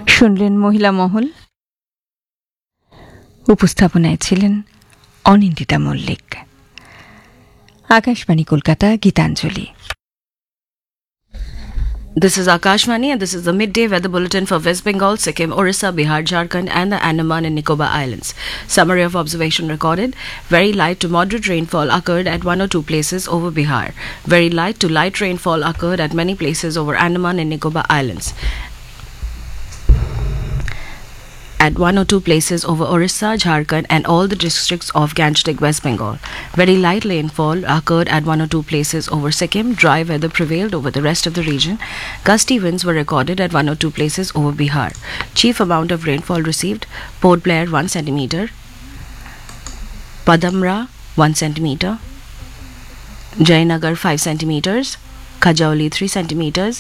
শুনলেন মহিলা মহল, উপস্থাপনায় ছিলেন Anindita Mallick. Akashvani Kolkata, Gitanjali. This is Akashvani and this is the midday weather bulletin for West Bengal, Sikkim, Orissa, Bihar, Jharkhand and the Andaman and Nicobar Islands. Summary of observation recorded. Very light to moderate rainfall occurred at 1 or 2 places over Bihar. Very light to light rainfall occurred at many places over Andaman and Nicobar Islands. At 1 or 2 places over Orissa, Jharkhand and all the districts of Gangetic, West Bengal. Very light rainfall occurred at 1 or 2 places over Sikkim. Dry weather prevailed over the rest of the region. Gusty winds were recorded at 1 or 2 places over Bihar. Chief amount of rainfall received: Port Blair 1 centimeter, Padamra 1 centimeter, Jayanagar 5 centimeters, Kajauli 3 centimeters,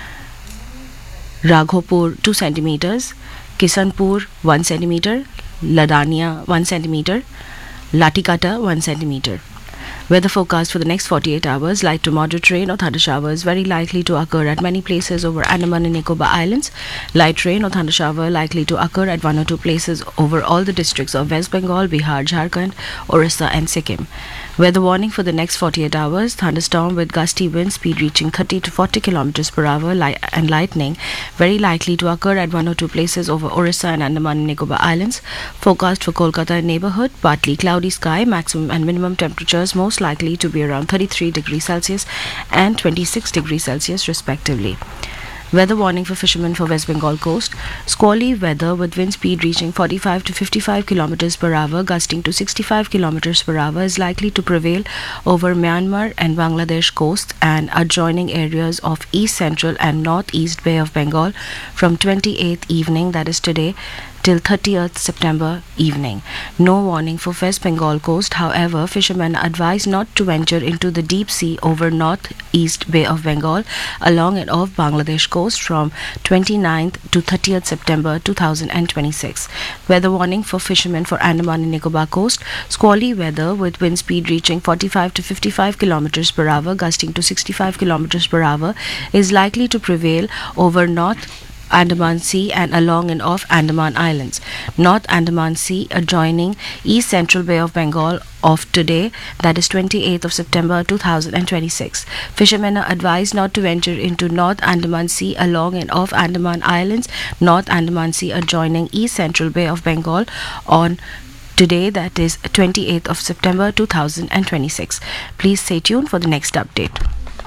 Raghopur 2 centimeters, Kisanpur 1 centimeter, Ladania 1 centimeter, Latikata 1 centimeter. Weather forecast for the next 48 hours: light to moderate rain or thunder showers very likely to occur at many places over Andaman and Nicobar Islands. Light rain or thunder shower likely to occur at 1 or 2 places over all the districts of West Bengal, Bihar, Jharkhand, Orissa and Sikkim. Weather warning for the next 48 hours: thunderstorm with gusty winds, speed reaching 30 to 40 kilometers per hour, and lightning very likely to occur at 1 or 2 places over Orissa and Andaman and Nicobar Islands. Forecast for Kolkata and neighborhood: partly cloudy sky, maximum and minimum temperatures most likely to be around 33 degrees Celsius and 26 degrees Celsius respectively. Weather warning for fishermen for West Bengal coast: squally weather with wind speed reaching 45 to 55 kilometers per hour, gusting to 65 kilometers per hour is likely to prevail over Myanmar and Bangladesh coast and adjoining areas of East Central and Northeast Bay of Bengal from 28th evening, that is today, till 30th September evening. No warning for West Bengal coast. However, fishermen are advised not to venture into the deep sea over Northeast Bay of Bengal along and off Bangladesh coast from 29th to 30th September 2026. Weather warning for fishermen for Andaman and Nicobar coast: squally weather with wind speed reaching 45 to 55 kilometers per hour, gusting to 65 kilometers per hour is likely to prevail over North Andaman Sea and along and off Andaman Islands. North Andaman Sea adjoining East Central Bay of Bengal of today, that is 28th of September 2026. Fishermen are advised not to venture into North Andaman Sea along and off Andaman Islands, North Andaman Sea adjoining East Central Bay of Bengal on today, that is 28th of September 2026. Please stay tuned for the next update.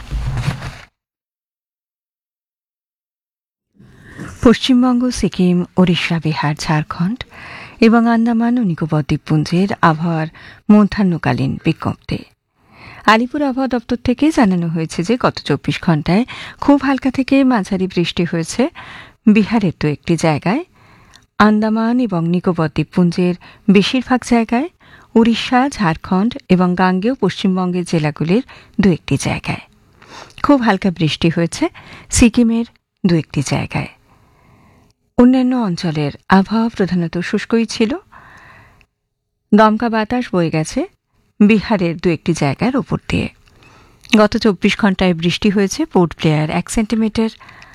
Paschimbanga, Sikkim, Odisha, Bihar, Jharkhand এবং আন্দামান ও নিকোবর দ্বীপপুঞ্জের আবহাওয়ার মধ্যাহ্নকালীন বিজ্ঞপ্তি। আলিপুর আবহাওয়া দপ্তর থেকে জানানো হয়েছে যে গত 24 ঘণ্টায় খুব হালকা থেকে মাঝারি বৃষ্টি হয়েছে বিহারের দু একটি জায়গায়, আন্দামান এবং নিকোবর দ্বীপপুঞ্জের বেশিরভাগ জায়গায়, উড়িষ্যা, ঝাড়খণ্ড এবং গাঙ্গেয় পশ্চিমবঙ্গের জেলাগুলির দু একটি জায়গায়। খুব হালকা বৃষ্টি হয়েছে সিকিমের দু একটি জায়গায়। অন্যান্য অঞ্চলের আবহাওয়া প্রধানত শুষ্কই ছিল। দমকা বাতাস বয়ে গেছে বিহারের দু একটি জায়গার উপর দিয়ে। গত 24 ঘণ্টায় বৃষ্টি হয়েছে port Blair 1 centimetre,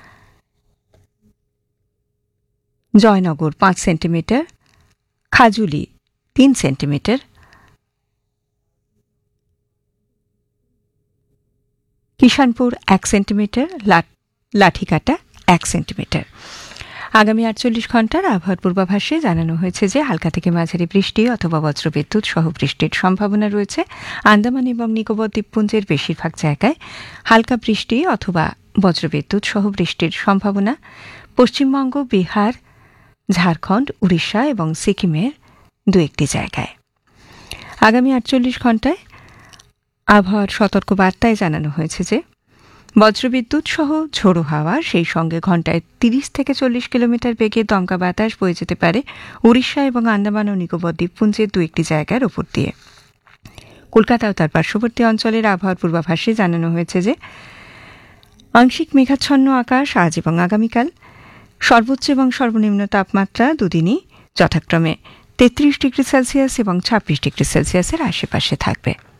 Joynagar 5 centimetre, খাজুলি 3 centimetre, কিষানপুর 1 centimetre, লাঠিকাটা 1 centimetre. আগামী 48 ঘণ্টার আবহাওয়ার পূর্বাভাসে জানানো হয়েছে যে হালকা থেকে মাঝারি বৃষ্টি অথবা বজ্রবিদ্যুৎ সহ বৃষ্টির সম্ভাবনা রয়েছে আন্দামান এবং নিকোবর দ্বীপপুঞ্জের বেশিরভাগ জায়গায়। হালকা বৃষ্টি অথবা বজ্রবিদ্যুৎ সহ বৃষ্টির সম্ভাবনা পশ্চিমবঙ্গ, বিহার, ঝাড়খণ্ড, উড়িষ্যা এবং সিকিমের দু একটি জায়গায়। আগামী 48 ঘণ্টায় আবহাওয়ার সতর্ক বার্তায় জানানো হয়েছে যে বজ্রবিদ্যুৎ সহ ঝোড়ো হাওয়া, সেই সঙ্গে ঘণ্টায় 30 থেকে 40 কিলোমিটার বেগে দমকা বাতাস বয়ে যেতে পারে উড়িষ্যা এবং আন্দামান ও নিকোবর দ্বীপপুঞ্জের দু একটি জায়গার ওপর দিয়ে। কলকাতা ও তার পার্শ্ববর্তী অঞ্চলের আবহাওয়ার পূর্বাভাসে জানানো হয়েছে যে আংশিক মেঘাচ্ছন্ন আকাশ আজ এবং আগামীকাল। সর্বোচ্চ এবং সর্বনিম্ন তাপমাত্রা দুদিনই যথাক্রমে 33 ডিগ্রি সেলসিয়াস এবং 26 ডিগ্রি সেলসিয়াসের আশেপাশে থাকবে।